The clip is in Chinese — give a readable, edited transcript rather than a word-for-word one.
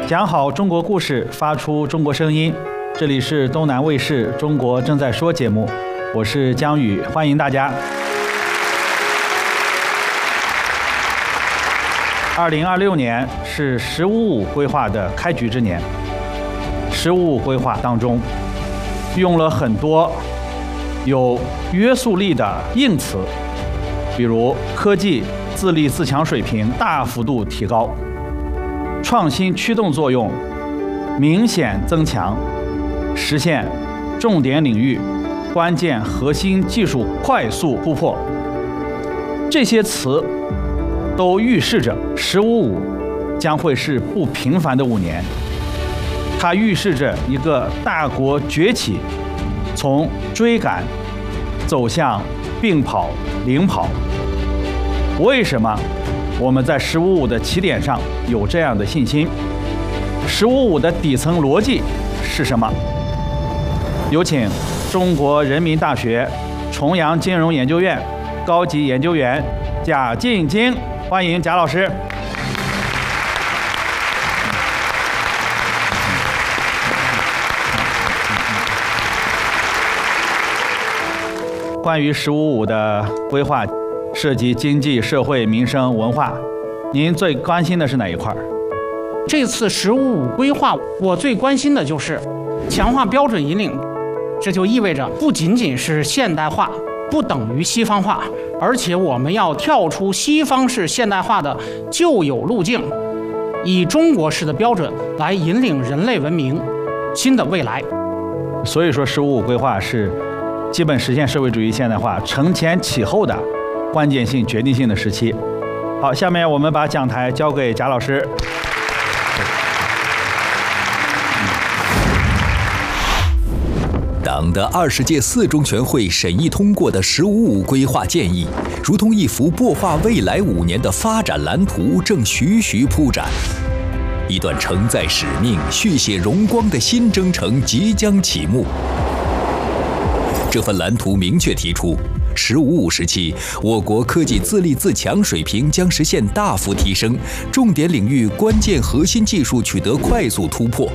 讲好中国故事，发出中国声音。这里是东南卫视《中国正在说》节目，我是江宇，欢迎大家。2026年是“十五五”规划的开局之年。“十五五”规划当中，用了很多有约束力的硬词，比如科技自立自强水平大幅度提高，创新驱动作用明显增强，实现重点领域、关键核心技术快速突破。这些词都预示着“十五五”将会是不平凡的5年。它预示着一个大国崛起，从追赶走向并跑、领跑。为什么我们在“十五五”的起点上有这样的信心？“十五五”的底层逻辑是什么？有请中国人民大学重阳金融研究院高级研究员贾进京，欢迎贾老师。关于“十五五”的规划，涉及经济、社会、民生、文化，您最关心的是哪一块？ 这次“十五五”规划，我最关心的就是强化标准引领。这就意味着不仅仅是现代化不等于西方化，而且我们要跳出西方式现代化的旧有路径，以中国式的标准来引领人类文明新的未来。 所以说“十五五”规划是基本实现社会主义现代化承前启后的关键性、决定性的时期。好，下面我们把讲台交给贾老师。 党的20届4中全会审议通过的“十五五”规划建议，如同一幅擘画未来5年的发展蓝图，正徐徐铺展。一段承载使命、续写荣光的新征程即将启幕。这份蓝图明确提出，“十五五”时期，我国科技自立自强水平将实现大幅提升，重点领域关键核心技术取得快速突破。